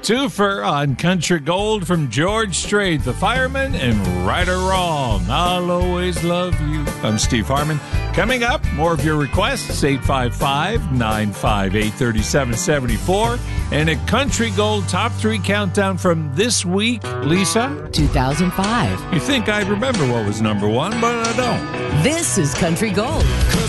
Twofer on Country Gold from George Strait, the fireman, and Right or Wrong, I'll Always Love You. I'm Steve Harmon. Coming up, more of your requests, 855-958-3774. And a Country Gold Top 3 countdown from this week, Lisa? 2005. You think I'd remember what was number one, but I don't. This is Country Gold.